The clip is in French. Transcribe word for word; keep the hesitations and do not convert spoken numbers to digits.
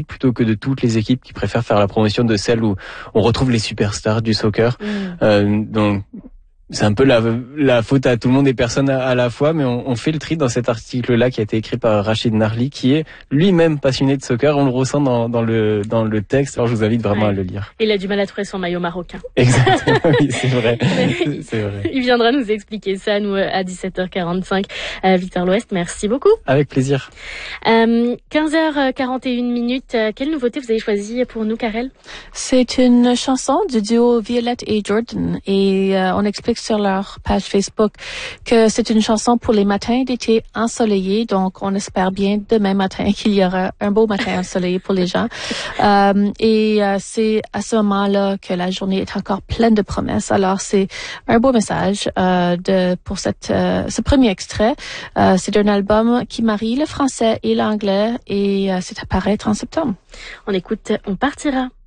plutôt que de toutes les équipes qui préfèrent faire la promotion de celles où on retrouve les superstars du soccer. Mmh. Euh, donc c'est un peu la, la faute à tout le monde et personne à, à la fois, mais on, on fait le tri dans cet article-là qui a été écrit par Rachid Narli, qui est lui-même passionné de soccer. On le ressent dans, dans le dans le texte. Alors je vous invite vraiment ouais. à le lire. Il a du mal à trouver son maillot marocain. Exactement, oui, c'est vrai. c'est vrai. Il viendra nous expliquer ça, nous, à dix-sept heures quarante-cinq. Euh, Victor L'Ouest, merci beaucoup. Avec plaisir. Euh, quinze heures quarante et une minutes. Quelle nouveauté vous avez choisi pour nous, Karel? C'est une chanson du duo Violette et Jordan, et euh, on explique sur leur page Facebook que c'est une chanson pour les matins d'été ensoleillés, donc on espère bien demain matin qu'il y aura un beau matin ensoleillé pour les gens. Euh, et euh, c'est à ce moment-là que la journée est encore pleine de promesses. Alors c'est un beau message euh, de pour cette euh, ce premier extrait. Euh, c'est d'un album qui marie le français et l'anglais, et euh, c'est à paraître en septembre. On écoute On partira.